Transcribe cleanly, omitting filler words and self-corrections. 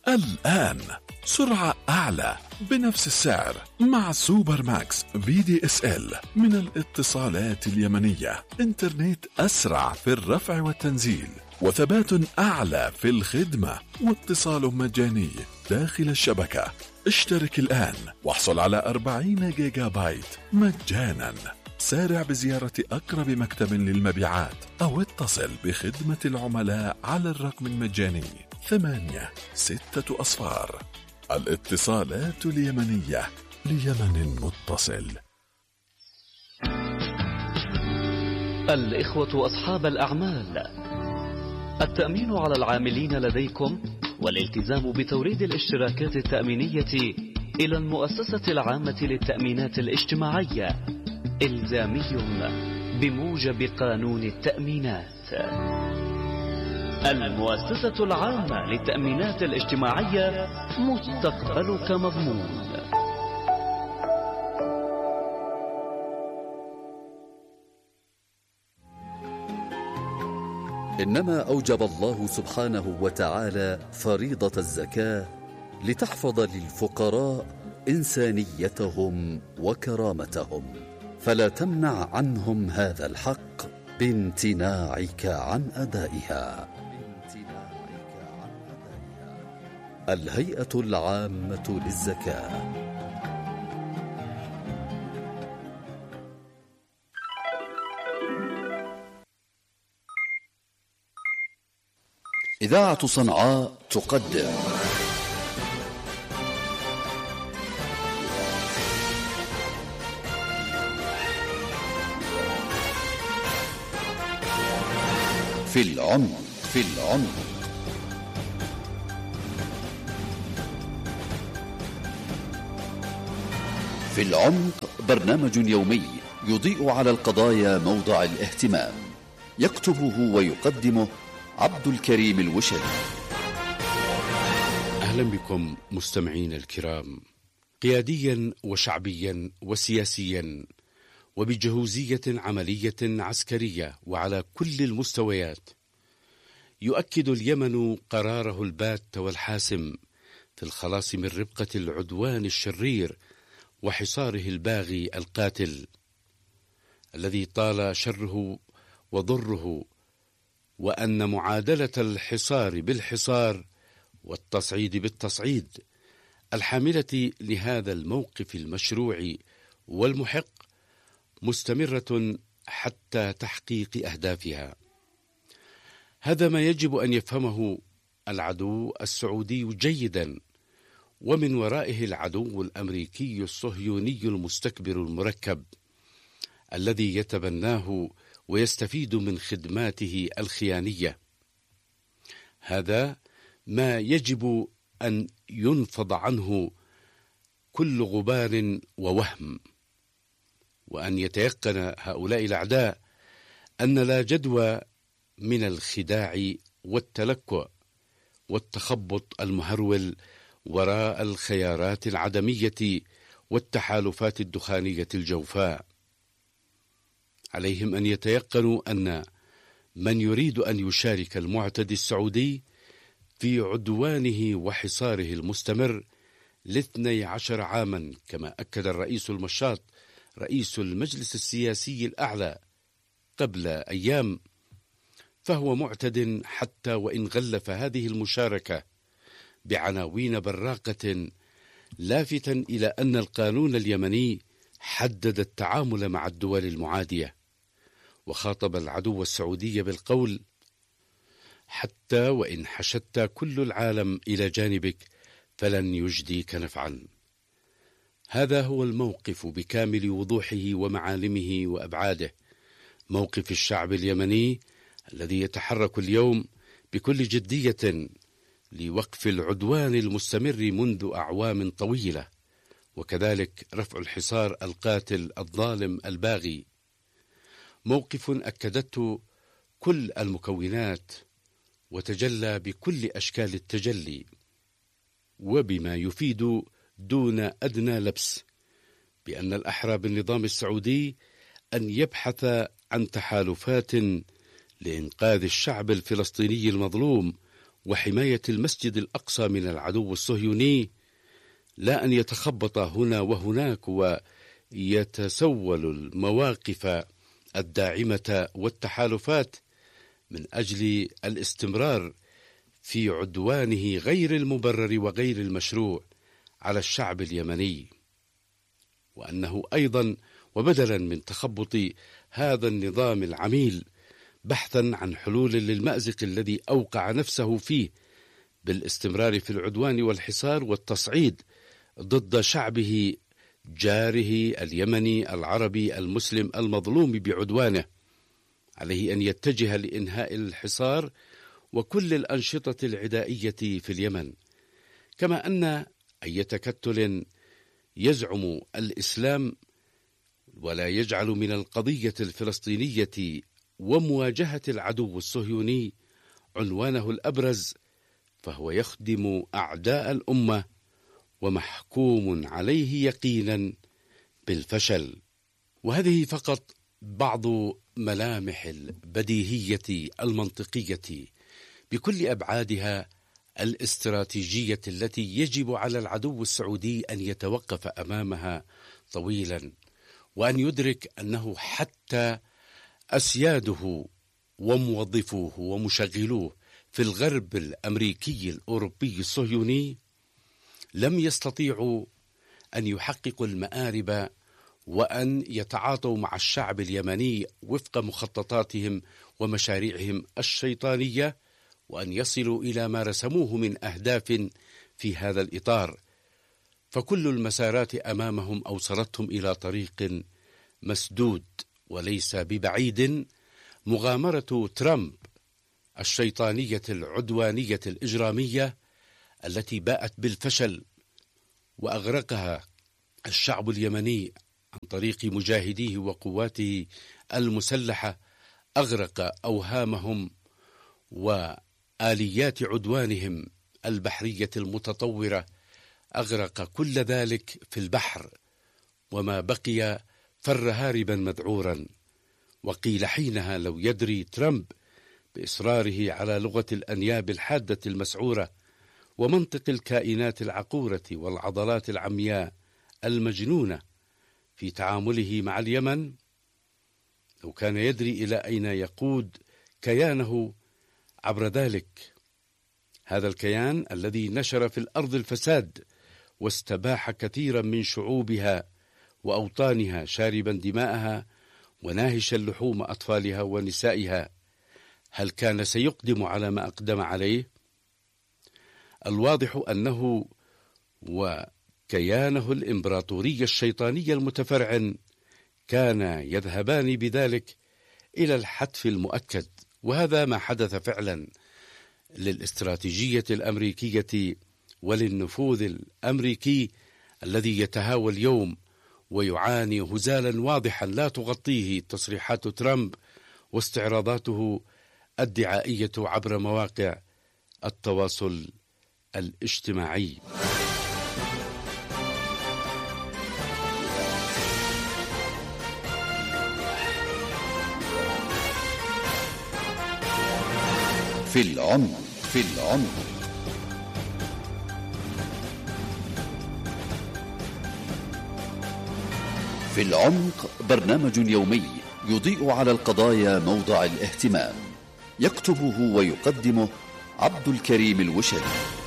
الآن سرعة أعلى بنفس السعر مع سوبر ماكس VDSL من الاتصالات اليمنية. إنترنت أسرع في الرفع والتنزيل وثبات أعلى في الخدمة واتصال مجاني داخل الشبكة. اشترك الآن واحصل على 40 جيجا بايت مجانا. سارع بزيارة أقرب مكتب للمبيعات أو اتصل بخدمة العملاء على الرقم المجاني 86. الاتصالات اليمنية ليمن متصل. الإخوة أصحاب الأعمال، التأمين على العاملين لديكم والالتزام بتوريد الاشتراكات التأمينية إلى المؤسسة العامة للتأمينات الاجتماعية إلزامي بموجب قانون التأمينات. المؤسسة العامة للتأمينات الاجتماعية، مستقبلك مضمون. إنما أوجب الله سبحانه وتعالى فريضة الزكاة لتحفظ للفقراء إنسانيتهم وكرامتهم، فلا تمنع عنهم هذا الحق بامتناعك عن أدائها. الهيئة العامة للزكاة. إذاعة صنعاء تقدم في العمق. في العمق برنامج يومي يضيء على القضايا موضع الاهتمام، يكتبه ويقدمه عبد الكريم الوشري. أهلا بكم مستمعين الكرام. قياديا وشعبيا وسياسيا وبجهوزية عملية عسكرية وعلى كل المستويات، يؤكد اليمن قراره البات والحاسم في الخلاص من ربقة العدوان الشرير وحصاره الباغي القاتل الذي طال شره وضره، وأن معادلة الحصار بالحصار والتصعيد بالتصعيد الحاملة لهذا الموقف المشروع والمحق مستمرة حتى تحقيق أهدافها. هذا ما يجب أن يفهمه العدو السعودي جيدا، ومن ورائه العدو الأمريكي الصهيوني المستكبر المركب الذي يتبناه ويستفيد من خدماته الخيانية. هذا ما يجب أن ينفض عنه كل غبار ووهم، وأن يتيقن هؤلاء الأعداء أن لا جدوى من الخداع والتلكؤ والتخبط المهرول وراء الخيارات العدمية والتحالفات الدخانية الجوفاء. عليهم أن يتيقنوا أن من يريد أن يشارك المعتدي السعودي في عدوانه وحصاره المستمر ل12 عاما، كما أكد الرئيس المشاط رئيس المجلس السياسي الأعلى قبل أيام، فهو معتد حتى وإن غلف هذه المشاركة بعناوين براقة، لافتا إلى أن القانون اليمني حدد التعامل مع الدول المعادية، وخاطب العدو السعودي بالقول: حتى وإن حشدت كل العالم إلى جانبك فلن يجديك نفعا. هذا هو الموقف بكامل وضوحه ومعالمه وأبعاده، موقف الشعب اليمني الذي يتحرك اليوم بكل جدية لوقف العدوان المستمر منذ أعوام طويلة، وكذلك رفع الحصار القاتل الظالم الباغي. موقف أكدته كل المكونات وتجلى بكل أشكال التجلي، وبما يفيد دون أدنى لبس بأن الأحرى بالنظام السعودي أن يبحث عن تحالفات لإنقاذ الشعب الفلسطيني المظلوم وحماية المسجد الأقصى من العدو الصهيوني، لا أن يتخبط هنا وهناك ويتسول المواقف الداعمة والتحالفات من أجل الاستمرار في عدوانه غير المبرر وغير المشروع على الشعب اليمني، وأنه أيضا وبدلا من تخبط هذا النظام العميل بحثا عن حلول للمأزق الذي أوقع نفسه فيه بالاستمرار في العدوان والحصار والتصعيد ضد شعبه جاره اليمني العربي المسلم المظلوم بعدوانه، عليه أن يتجه لإنهاء الحصار وكل الأنشطة العدائية في اليمن، كما أن أي تكتل يزعم الإسلام ولا يجعل من القضية الفلسطينية ومواجهة العدو الصهيوني عنوانه الأبرز، فهو يخدم أعداء الأمة ومحكوم عليه يقينا بالفشل. وهذه فقط بعض ملامح البديهية المنطقية بكل أبعادها الاستراتيجية التي يجب على العدو السعودي أن يتوقف أمامها طويلا، وأن يدرك أنه حتى أسياده وموظفوه ومشغلوه في الغرب الأمريكي الأوروبي الصهيوني لم يستطيعوا أن يحققوا المآرب وأن يتعاطوا مع الشعب اليمني وفق مخططاتهم ومشاريعهم الشيطانية، وأن يصلوا إلى ما رسموه من أهداف في هذا الإطار. فكل المسارات أمامهم أوصلتهم إلى طريق مسدود، وليس ببعيد مغامرة ترامب الشيطانية العدوانية الإجرامية التي باءت بالفشل وأغرقها الشعب اليمني عن طريق مجاهديه وقواته المسلحة، أغرق أوهامهم وآليات عدوانهم البحرية المتطورة، أغرق كل ذلك في البحر، وما بقي فر هاربا مذعورا. وقيل حينها لو يدري ترامب بإصراره على لغة الأنياب الحادة المسعورة ومنطق الكائنات العقورة والعضلات العمياء المجنونة في تعامله مع اليمن، لو كان يدري إلى أين يقود كيانه عبر ذلك، هذا الكيان الذي نشر في الأرض الفساد واستباح كثيرا من شعوبها وأوطانها شاربا دماءها وناهشا لحوم أطفالها ونسائها، هل كان سيقدم على ما أقدم عليه؟ الواضح أنه وكيانه الإمبراطوري الشيطاني المتفرعن كان يذهبان بذلك إلى الحتف المؤكد، وهذا ما حدث فعلا للاستراتيجية الأمريكية وللنفوذ الأمريكي الذي يتهاوى اليوم ويعاني هزالا واضحا لا تغطيه تصريحات ترامب واستعراضاته الدعائية عبر مواقع التواصل الاجتماعي. في العمق في العمق برنامج يومي يضيء على القضايا موضع الاهتمام، يكتبه ويقدمه عبد الكريم الوشري.